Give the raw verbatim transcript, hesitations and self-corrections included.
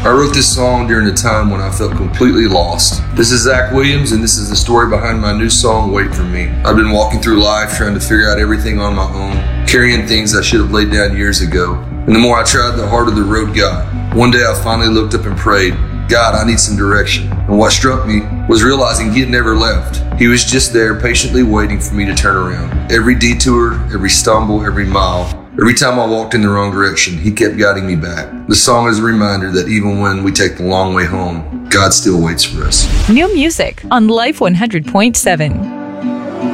I wrote this song during a time when I felt completely lost. This is Zach Williams, and this is the story behind my new song, Wait For Me. I've been walking through life trying to figure out everything on my own, carrying things I should have laid down years ago. And the more I tried, the harder the road got. One day I finally looked up and prayed, God, I need some direction. And what struck me was realizing he had never left. He was just there patiently waiting for me to turn around. Every detour, every stumble, every mile, every time I walked in the wrong direction, he kept guiding me back. The song is a reminder that even when we take the long way home, God still waits for us. New music on Life one hundred point seven.